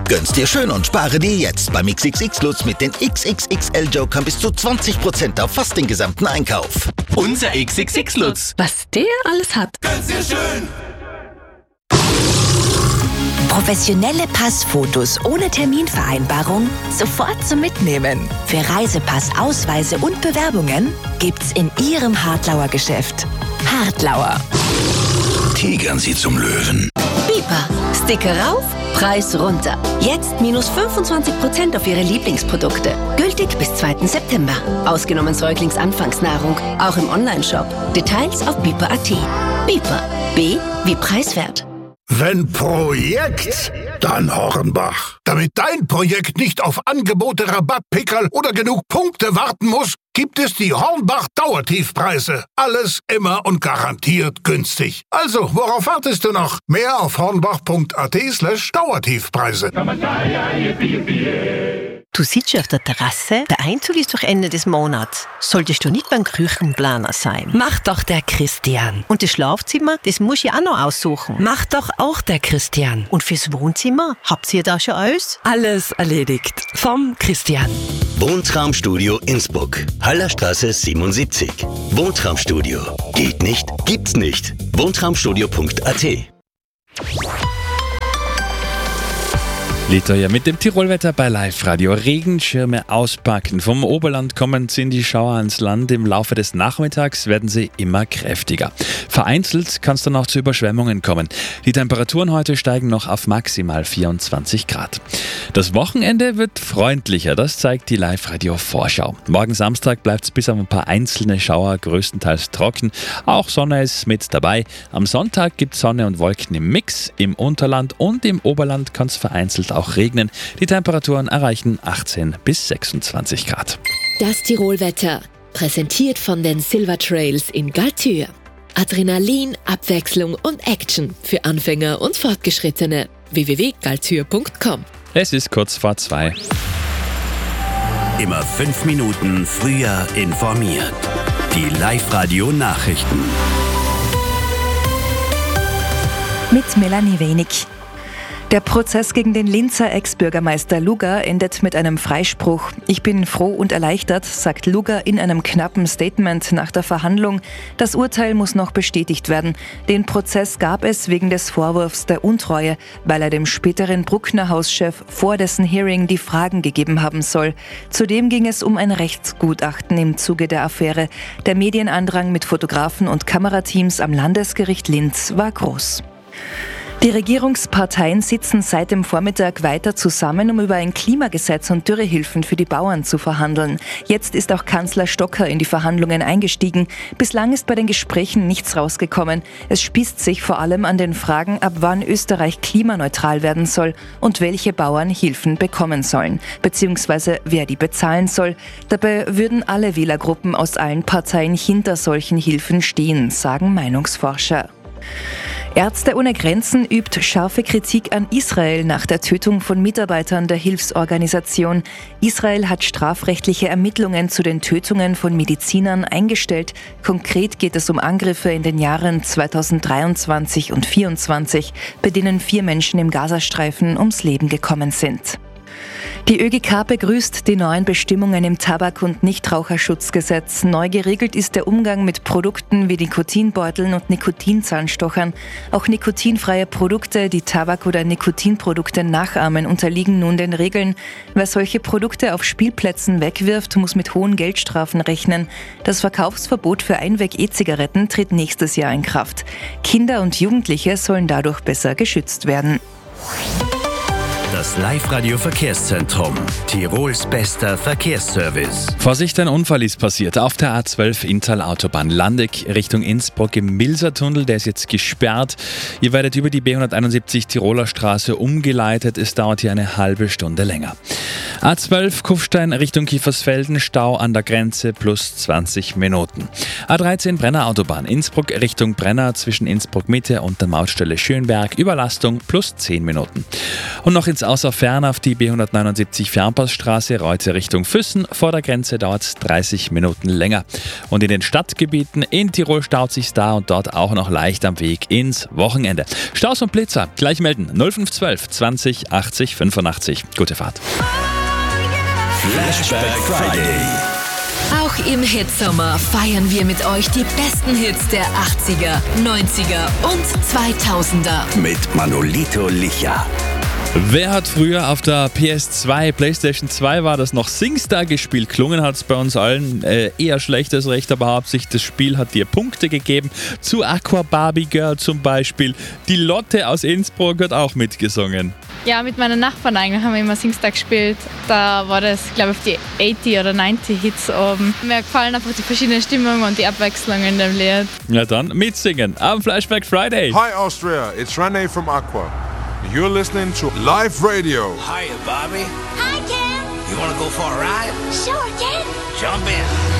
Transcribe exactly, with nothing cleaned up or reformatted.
Gönn's dir schön und spare dir jetzt beim X X X-Lutz mit den X X X L-Jokern bis zu zwanzig Prozent auf fast den gesamten Einkauf. Unser X X X-Lutz. Was der alles hat. Gönn's dir schön. Professionelle Passfotos ohne Terminvereinbarung sofort zum Mitnehmen. Für Reisepass, Ausweise und Bewerbungen gibt's in Ihrem Hartlauer Geschäft. Hartlauer. Tigern Sie zum Löwen. Biper. Sticker rauf, Preis runter. Jetzt minus fünfundzwanzig Prozent auf Ihre Lieblingsprodukte. Gültig bis zweiten September. Ausgenommen Säuglingsanfangsnahrung, auch im Onlineshop. Details auf biper punkt at. Biper. B wie preiswert. Wenn Projekt, dann Hornbach. Damit dein Projekt nicht auf Angebote, Rabattpickerl oder genug Punkte warten muss, gibt es die Hornbach Dauertiefpreise. Alles immer und garantiert günstig. Also, worauf wartest du noch? Mehr auf hornbach punkt at slash Dauertiefpreise. Du sitzt schon auf der Terrasse, der Einzug ist doch Ende des Monats. Solltest du nicht beim Küchenplaner sein? Mach doch der Christian. Und das Schlafzimmer, das muss ich auch noch aussuchen. Mach doch auch der Christian. Und fürs Wohnzimmer, habt ihr da schon alles? Alles erledigt. Vom Christian. Wohntraumstudio Innsbruck. Hallerstraße siebenundsiebzig. Wohntraumstudio. Geht nicht? Gibt's nicht. wohntraumstudio punkt at. Litoja mit dem Tirolwetter bei Live-Radio. Regenschirme auspacken. Vom Oberland kommen sind die Schauer ans Land. Im Laufe des Nachmittags werden sie immer kräftiger. Vereinzelt kann es dann auch zu Überschwemmungen kommen. Die Temperaturen heute steigen noch auf maximal vierundzwanzig Grad. Das Wochenende wird freundlicher, das zeigt die Live-Radio-Vorschau. Morgen Samstag bleibt es bis auf ein paar einzelne Schauer größtenteils trocken. Auch Sonne ist mit dabei. Am Sonntag gibt es Sonne und Wolken im Mix. Im Unterland und im Oberland kann es vereinzelt auch regnen. Die Temperaturen erreichen achtzehn bis sechsundzwanzig Grad. Das Tirolwetter, präsentiert von den Silver Trails in Galtür. Adrenalin, Abwechslung und Action für Anfänger und Fortgeschrittene. w w w punkt galtür punkt com. Es ist kurz vor zwei. Immer fünf Minuten früher informiert. Die Live-Radio-Nachrichten. Mit Melanie Wenig. Der Prozess gegen den Linzer Ex-Bürgermeister Luger endet mit einem Freispruch. Ich bin froh und erleichtert, sagt Luger in einem knappen Statement nach der Verhandlung. Das Urteil muss noch bestätigt werden. Den Prozess gab es wegen des Vorwurfs der Untreue, weil er dem späteren Bruckner-Hauschef vor dessen Hearing die Fragen gegeben haben soll. Zudem ging es um ein Rechtsgutachten im Zuge der Affäre. Der Medienandrang mit Fotografen und Kamerateams am Landesgericht Linz war groß. Die Regierungsparteien sitzen seit dem Vormittag weiter zusammen, um über ein Klimagesetz und Dürrehilfen für die Bauern zu verhandeln. Jetzt ist auch Kanzler Stocker in die Verhandlungen eingestiegen. Bislang ist bei den Gesprächen nichts rausgekommen. Es spießt sich vor allem an den Fragen, ab wann Österreich klimaneutral werden soll und welche Bauern Hilfen bekommen sollen, beziehungsweise wer die bezahlen soll. Dabei würden alle Wählergruppen aus allen Parteien hinter solchen Hilfen stehen, sagen Meinungsforscher. Ärzte ohne Grenzen übt scharfe Kritik an Israel nach der Tötung von Mitarbeitern der Hilfsorganisation. Israel hat strafrechtliche Ermittlungen zu den Tötungen von Medizinern eingestellt. Konkret geht es um Angriffe in den Jahren zweitausenddreiundzwanzig und zweitausendvierundzwanzig, bei denen vier Menschen im Gazastreifen ums Leben gekommen sind. Die Ö G K begrüßt die neuen Bestimmungen im Tabak- und Nichtraucherschutzgesetz. Neu geregelt ist der Umgang mit Produkten wie Nikotinbeuteln und Nikotinzahnstochern. Auch nikotinfreie Produkte, die Tabak- oder Nikotinprodukte nachahmen, unterliegen nun den Regeln. Wer solche Produkte auf Spielplätzen wegwirft, muss mit hohen Geldstrafen rechnen. Das Verkaufsverbot für Einweg-E-Zigaretten tritt nächstes Jahr in Kraft. Kinder und Jugendliche sollen dadurch besser geschützt werden. Das Live-Radio-Verkehrszentrum. Tirols bester Verkehrsservice. Vorsicht, ein Unfall ist passiert. Auf der A zwölf Inntal-Autobahn Landeck Richtung Innsbruck im Milsertunnel. Der ist jetzt gesperrt. Ihr werdet über die B hunderteinundsiebzig Tiroler Straße umgeleitet. Es dauert hier eine halbe Stunde länger. A zwölf Kufstein Richtung Kiefersfelden. Stau an der Grenze plus zwanzig Minuten. A dreizehn Brenner Autobahn Innsbruck Richtung Brenner zwischen Innsbruck Mitte und der Mautstelle Schönberg. Überlastung plus zehn Minuten. Und noch in geht's außer Fern auf die B hundertneunundsiebzig Fernpassstraße Reutze Richtung Füssen. Vor der Grenze dauert es dreißig Minuten länger. Und in den Stadtgebieten in Tirol staut sich's da und dort auch noch leicht am Weg ins Wochenende. Staus und Blitzer, gleich melden null fünf eins zwei zwanzig achtzig fünfundachtzig. Gute Fahrt. Flashback Friday. Auch im Hitsommer feiern wir mit euch die besten Hits der achtziger, neunziger und zweitausender. Mit Manolito Licha. Wer hat früher auf der P S zwei, PlayStation zwei war das noch SingStar gespielt? Klungen hat es bei uns allen äh, eher schlecht als recht, aber hauptsächlich das Spiel hat dir Punkte gegeben. Zu Aqua Barbie Girl zum Beispiel. Die Lotte aus Innsbruck hat auch mitgesungen. Ja, mit meinen Nachbarn eigentlich haben wir immer SingStar gespielt. Da war das, glaube ich, auf die achtzig oder neunzig Hits oben. Mir gefallen einfach die verschiedenen Stimmungen und die Abwechslung in dem Lied. Ja dann, mitsingen am Flashback Friday. Hi Austria, it's René from Aqua. You're listening to Live Radio. Hiya, Bobby. Hi, Ken. You want to go for a ride? Sure, Ken. Jump in.